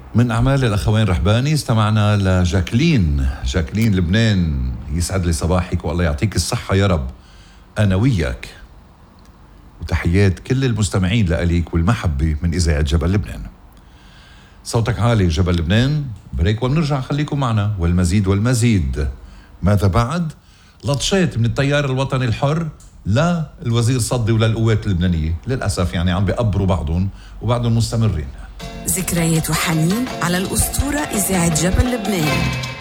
من أعمال الأخوين رحباني استمعنا لجاكلين لبنان. يسعد لي صباحك والله يعطيك الصحة يا رب، أنا وياك. وتحيات كل المستمعين لأليك والمحبة من إذاعة جبل لبنان. صوتك عالي جبل لبنان. بريك وبنرجع، خليكم معنا والمزيد. ماذا بعد؟ لطشات من التيار الوطني الحر لا الوزير صدي ولا القوات اللبنانية، للأسف يعني عم بيقبروا بعضهم وبعضهم مستمرين. ذكريات وحنين على الأسطورة إذاعة جبل لبنان.